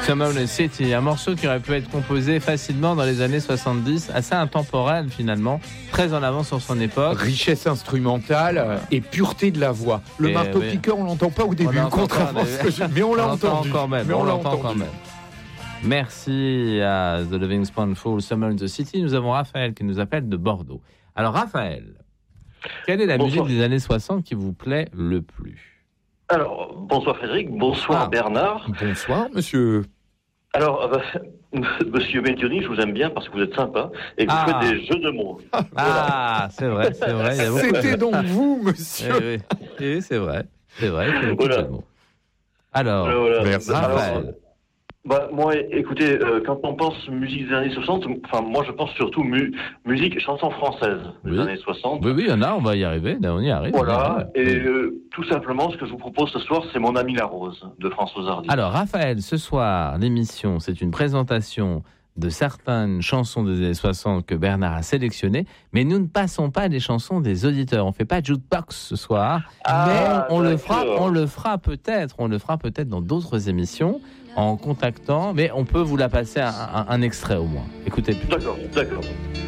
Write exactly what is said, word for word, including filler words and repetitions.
Summer in the City, un morceau qui aurait pu être composé facilement dans les années soixante-dix, assez intemporel finalement, très en avance sur son époque. Richesse instrumentale ouais. et pureté de la voix. Le et marteau oui. piqueur, on l'entend pas au début, contrairement à ce que je... mais on, on l'a entendu. Quand même, mais on, on l'entend quand même. Merci à The Loving Spoonful, Summer in the City. Nous avons Raphaël qui nous appelle de Bordeaux. Alors Raphaël, quelle est la bonsoir. musique des années soixante qui vous plaît le plus? Alors, bonsoir Frédéric, bonsoir ah. Bernard. Bonsoir monsieur. Alors, euh, monsieur Médioni, je vous aime bien parce que vous êtes sympa et que ah. vous faites des jeux de mots. Ah, voilà. c'est vrai, c'est vrai. C'était donc vous, monsieur. Eh oui, eh oui, c'est vrai, c'est vrai. Il faut voilà. de mots. Alors, voilà. Merci. Raphaël. Alors, Bah, moi, écoutez, euh, quand on pense musique des années soixante, enfin, moi, je pense surtout mu- musique, chanson française des oui. années soixante. Oui, oui, il y en a, on va y arriver, on y arrive. Voilà, y arrive. et euh, tout simplement, ce que je vous propose ce soir, c'est Mon ami la rose, de Françoise Hardy. Alors, Raphaël, ce soir, l'émission, c'est une présentation de certaines chansons des années soixante que Bernard a sélectionnées, mais nous ne passons pas des chansons des auditeurs. On ne fait pas de jukebox ce soir, ah, mais on le fera, on le fera peut-être, on le fera peut-être dans d'autres émissions. En contactant, mais on peut vous la passer un, un, un extrait au moins. Écoutez. D'accord, d'accord.